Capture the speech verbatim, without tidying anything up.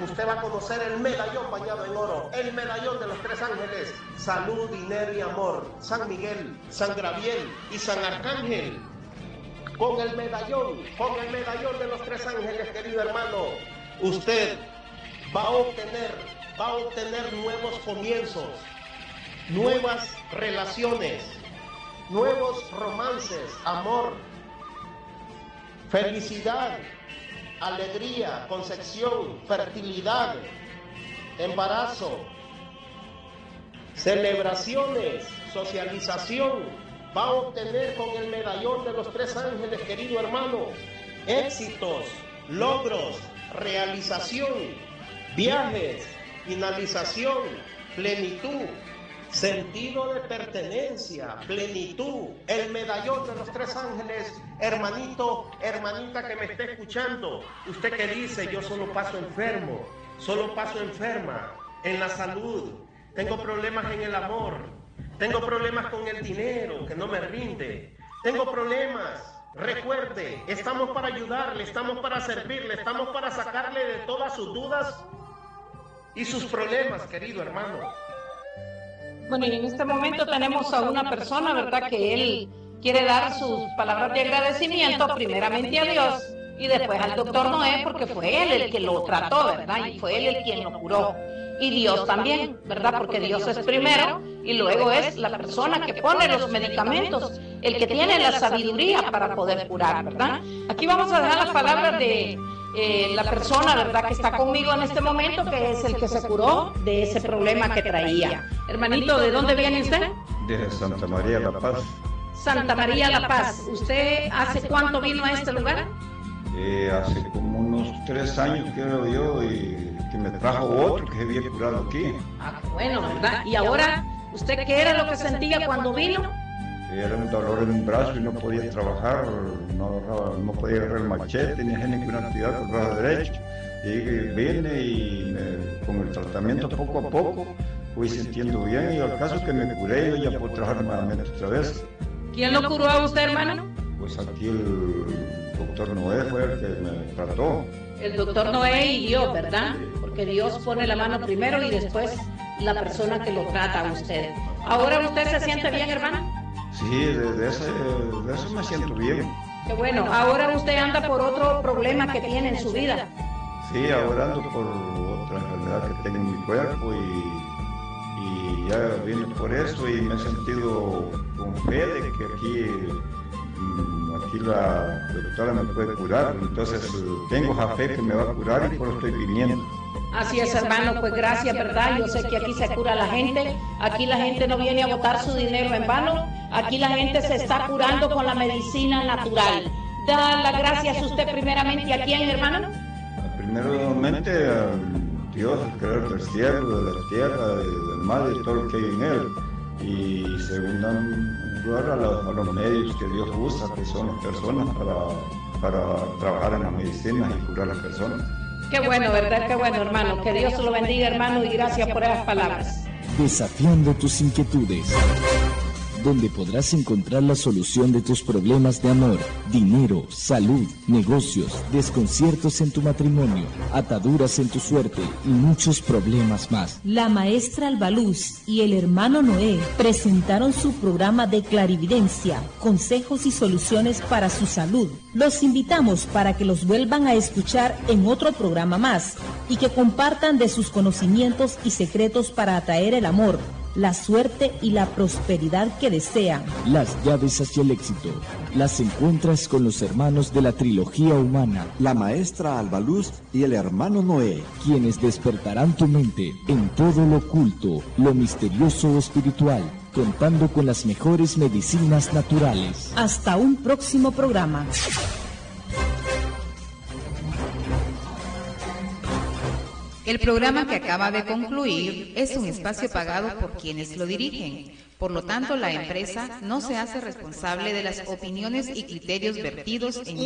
usted va a conocer el medallón bañado en oro, el medallón de los tres ángeles, salud, dinero y amor, San Miguel, San Gabriel y San Arcángel. Con el medallón, con el medallón de los tres ángeles, querido hermano, usted va a obtener, va a obtener nuevos comienzos, nuevas relaciones, nuevos romances, amor, felicidad, alegría, concepción, fertilidad, embarazo, celebraciones, socialización. Va a obtener con el medallón de los tres ángeles, querido hermano, éxitos, logros, realización, viajes, finalización, plenitud, sentido de pertenencia, plenitud, el medallón de los tres ángeles. Hermanito, hermanita que me esté escuchando, usted que dice, yo solo paso enfermo, solo paso enferma en la salud, tengo problemas en el amor, tengo problemas con el dinero que no me rinde, tengo problemas. Recuerde, estamos para ayudarle, estamos para servirle, estamos para sacarle de todas sus dudas y sus problemas, querido hermano. Bueno, y en este momento tenemos a una persona, ¿verdad?, que él quiere dar sus palabras de agradecimiento primeramente a Dios y después al doctor Noé, porque fue él el que lo trató, ¿verdad?, y fue él el quien lo curó. Y Dios también, ¿verdad?, porque Dios es primero y luego es la persona que pone los medicamentos, el que tiene la sabiduría para poder curar, ¿verdad? Aquí vamos a dejar las palabras de eh, la persona, ¿verdad?, que está conmigo en este momento, que es el que se curó de ese problema que traía. Hermanito, ¿de dónde viene usted? De Santa María La Paz. Santa María La Paz. ¿Usted hace cuánto vino a este lugar? Eh, hace como unos tres años, creo yo, y que me trajo otro que se había curado aquí. Ah, qué bueno, ¿verdad? ¿Y ahora, usted qué era lo que sentía cuando vino? Era un dolor en un brazo y no podía trabajar, no, no podía agarrar el machete, ni hacer ninguna actividad con el brazo derecho. Y vine y me, con el tratamiento poco a poco fui sintiendo bien, y al caso que me curé, yo ya puedo trabajar nuevamente otra vez. ¿Quién lo curó a usted, hermano? Pues aquí el doctor Noé fue el que me trató. El doctor Noé y Dios, ¿verdad? Porque Dios pone la mano primero y después la persona que lo trata a usted. ¿Ahora usted se siente bien, hermano? Sí, de, de, ese, de eso me siento bien. Qué bueno. ¿Ahora usted anda por otro problema que tiene en su vida? Sí, ahora ando por otra enfermedad que tengo en mi cuerpo y, y ya vine por eso y me he sentido con fe de que aquí... aquí la doctora me puede curar, entonces tengo esa fe que me va a curar y por eso estoy viniendo. Así es, hermano, pues gracias, ¿verdad? Yo sé que aquí se cura la gente, aquí la gente no viene a botar su dinero en vano, aquí la gente se está curando con la medicina natural. Da las gracias a usted primeramente a quién, hermano. Primeramente a Dios, el creador del cielo, de la tierra, del mar y todo lo que hay en él. Y segundo lugar a los, a los medios que Dios usa, que son las personas para, para trabajar en las medicinas y curar a las personas. Qué bueno, ¿verdad? Qué bueno, hermano. Que Dios lo bendiga, hermano, y gracias por esas palabras. Desafiando tus inquietudes, donde podrás encontrar la solución de tus problemas de amor, dinero, salud, negocios, desconciertos en tu matrimonio, ataduras en tu suerte y muchos problemas más. La maestra Albaluz y el hermano Noé presentaron su programa de clarividencia, consejos y soluciones para su salud. Los invitamos para que los vuelvan a escuchar en otro programa más y que compartan de sus conocimientos y secretos para atraer el amor, la suerte y la prosperidad que desean. Las llaves hacia el éxito las encuentras con los hermanos de la trilogía humana, la maestra Albaluz y el hermano Noé, quienes despertarán tu mente en todo lo oculto, lo misterioso o espiritual, contando con las mejores medicinas naturales. Hasta un próximo programa. El programa que acaba de concluir es un espacio pagado por quienes lo dirigen. Por lo tanto, la empresa no se hace responsable de las opiniones y criterios vertidos en